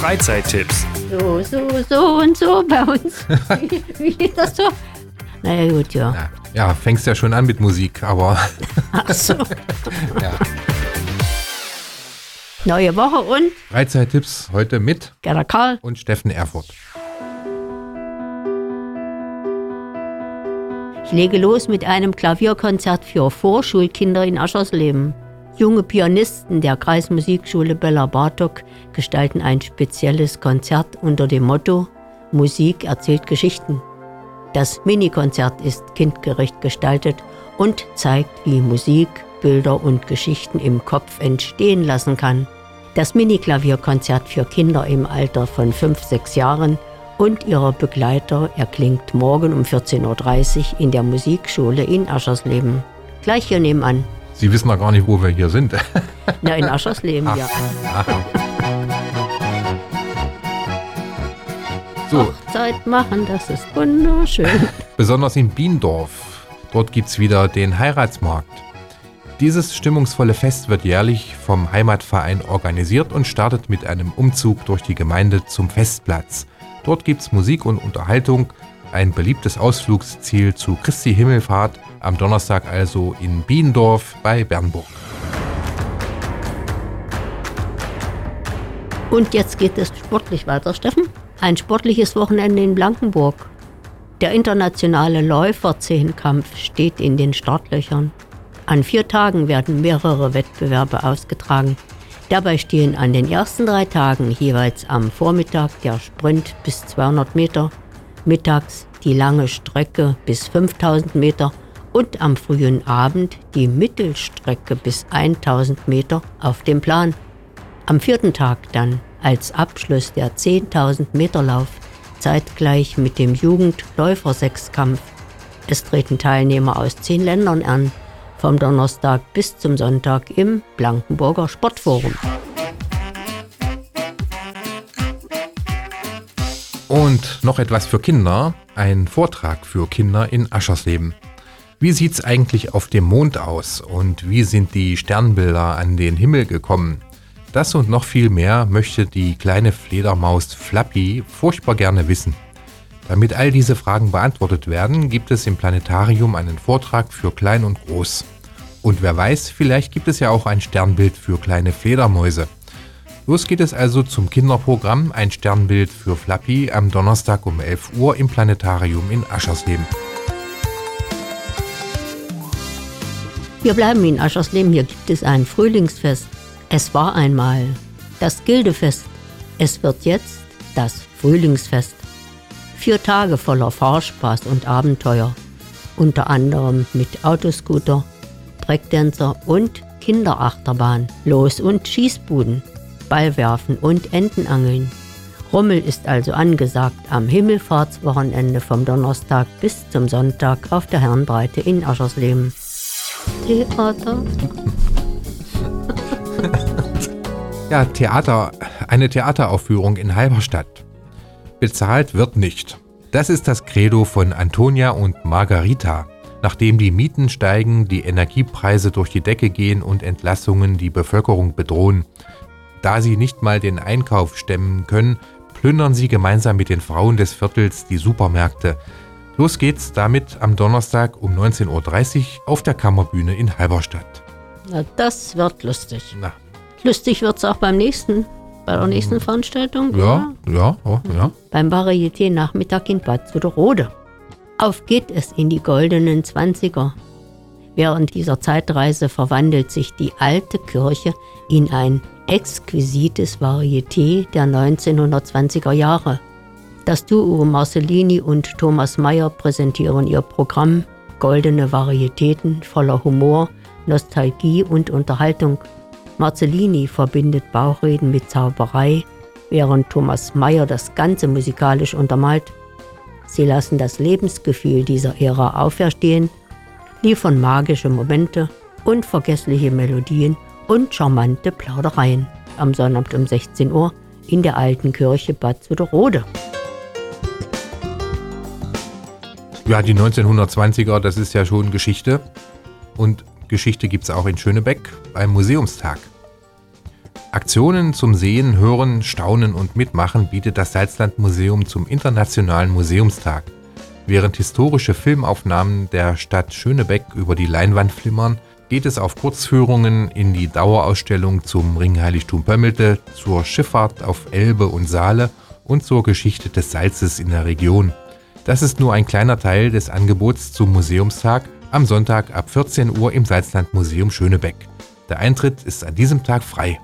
Freizeittipps. So und so bei uns. Wie ist das so? Naja, gut, ja. Ja, fängst ja schon an mit Musik, aber... Ach so. Ja. Neue Woche und Freizeittipps heute mit Gerda Karl und Steffen Erfurt. Ich lege los mit einem Klavierkonzert für Vorschulkinder in Aschersleben. Junge Pianisten der Kreismusikschule Bella Bartok gestalten ein spezielles Konzert unter dem Motto Musik erzählt Geschichten. Das Minikonzert ist kindgerecht gestaltet und zeigt, wie Musik, Bilder und Geschichten im Kopf entstehen lassen kann. Das Mini-Klavierkonzert für Kinder im Alter von 5-6 Jahren und ihre Begleiter erklingt morgen um 14.30 Uhr in der Musikschule in Aschersleben. Gleich hier nebenan. Sie wissen noch gar nicht, wo wir hier sind. Na, in Aschersleben, ja. So. Hochzeit machen, das ist wunderschön. Besonders in Biendorf. Dort gibt es wieder den Heiratsmarkt. Dieses stimmungsvolle Fest wird jährlich vom Heimatverein organisiert und startet mit einem Umzug durch die Gemeinde zum Festplatz. Dort gibt es Musik und Unterhaltung, ein beliebtes Ausflugsziel zu Christi Himmelfahrt, am Donnerstag also in Biendorf bei Bernburg. Und jetzt geht es sportlich weiter, Steffen. Ein sportliches Wochenende in Blankenburg. Der internationale Läufer-Zehnkampf steht in den Startlöchern. An 4 Tagen werden mehrere Wettbewerbe ausgetragen. Dabei stehen an den ersten 3 Tagen jeweils am Vormittag der Sprint bis 200 Meter, mittags die lange Strecke bis 5000 Meter und am frühen Abend die Mittelstrecke bis 1000 Meter auf dem Plan. Am 4. Tag dann als Abschluss der 10.000 Meter Lauf, zeitgleich mit dem Jugendläufer-Sechskampf. Es treten Teilnehmer aus 10 Ländern an, vom Donnerstag bis zum Sonntag im Blankenburger Sportforum. Und noch etwas für Kinder, ein Vortrag für Kinder in Aschersleben. Wie sieht's eigentlich auf dem Mond aus und wie sind die Sternbilder an den Himmel gekommen? Das und noch viel mehr möchte die kleine Fledermaus Flappy furchtbar gerne wissen. Damit all diese Fragen beantwortet werden, gibt es im Planetarium einen Vortrag für Klein und Groß. Und wer weiß, vielleicht gibt es ja auch ein Sternbild für kleine Fledermäuse. Los geht es also zum Kinderprogramm Ein Sternbild für Flappy am Donnerstag um 11 Uhr im Planetarium in Aschersleben. Wir bleiben in Aschersleben, hier gibt es ein Frühlingsfest. Es war einmal das Gildefest. Es wird jetzt das Frühlingsfest. 4 Tage voller Fahrspaß und Abenteuer. Unter anderem mit Autoscooter, Breakdancer und Kinderachterbahn, Los- und Schießbuden, Ballwerfen und Entenangeln. Rummel ist also angesagt am Himmelfahrtswochenende vom Donnerstag bis zum Sonntag auf der Herrenbreite in Aschersleben. Theater. Ja, Theater, eine Theateraufführung in Halberstadt. Bezahlt wird nicht. Das ist das Credo von Antonia und Margarita. Nachdem die Mieten steigen, die Energiepreise durch die Decke gehen und Entlassungen die Bevölkerung bedrohen. Da sie nicht mal den Einkauf stemmen können, plündern sie gemeinsam mit den Frauen des Viertels die Supermärkte. Los geht's damit am Donnerstag um 19.30 Uhr auf der Kammerbühne in Halberstadt. Na, das wird lustig. Na. Lustig wird's auch bei der nächsten Veranstaltung. Ja. Beim Varieté-Nachmittag in Bad Zuderode. Auf geht es in die goldenen 20er. Während dieser Zeitreise verwandelt sich die alte Kirche in ein exquisites Varieté der 1920er Jahre. Das Duo Marcellini und Thomas Mayer präsentieren ihr Programm Goldene Varietäten voller Humor, Nostalgie und Unterhaltung. Marcellini verbindet Bauchreden mit Zauberei, während Thomas Mayer das Ganze musikalisch untermalt. Sie lassen das Lebensgefühl dieser Ära auferstehen, liefern magische Momente, unvergessliche Melodien und charmante Plaudereien. Am Sonnabend um 16 Uhr in der alten Kirche Bad Zuderode. Ja, die 1920er, das ist ja schon Geschichte. Und Geschichte gibt es auch in Schönebeck beim Museumstag. Aktionen zum Sehen, Hören, Staunen und Mitmachen bietet das Salzlandmuseum zum Internationalen Museumstag. Während historische Filmaufnahmen der Stadt Schönebeck über die Leinwand flimmern, geht es auf Kurzführungen in die Dauerausstellung zum Ringheiligtum Pömmelte, zur Schifffahrt auf Elbe und Saale und zur Geschichte des Salzes in der Region. Das ist nur ein kleiner Teil des Angebots zum Museumstag am Sonntag ab 14 Uhr im Salzlandmuseum Schönebeck. Der Eintritt ist an diesem Tag frei.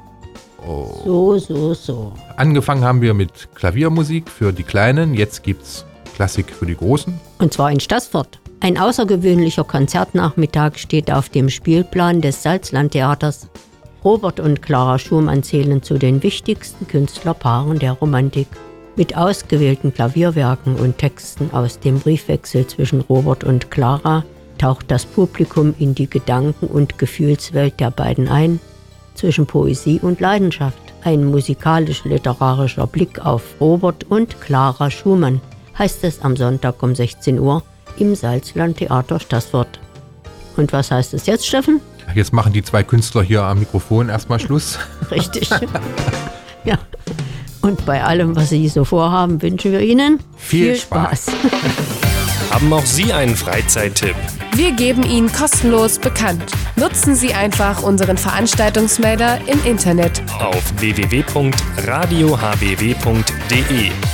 So. Angefangen haben wir mit Klaviermusik für die Kleinen, jetzt gibt's Klassik für die Großen. Und zwar in Staßfurt. Ein außergewöhnlicher Konzertnachmittag steht auf dem Spielplan des Salzlandtheaters. Robert und Clara Schumann zählen zu den wichtigsten Künstlerpaaren der Romantik. Mit ausgewählten Klavierwerken und Texten aus dem Briefwechsel zwischen Robert und Clara taucht das Publikum in die Gedanken- und Gefühlswelt der beiden ein. Zwischen Poesie und Leidenschaft. Ein musikalisch-literarischer Blick auf Robert und Clara Schumann, heißt es am Sonntag um 16 Uhr im Salzlandtheater Staßfurt. Und was heißt es jetzt, Steffen? Jetzt machen die zwei Künstler hier am Mikrofon erstmal Schluss. Richtig. Ja. Und bei allem, was Sie so vorhaben, wünschen wir Ihnen viel Spaß. Haben auch Sie einen Freizeittipp? Wir geben ihn kostenlos bekannt. Nutzen Sie einfach unseren Veranstaltungsmelder im Internet Auf www.radiohbw.de.